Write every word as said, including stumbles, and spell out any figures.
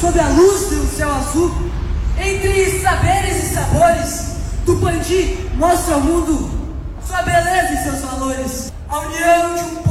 sob a luz do céu azul. Entre saberes e sabores, Tupandi mostra ao mundo sua beleza e seus valores. a união de um povo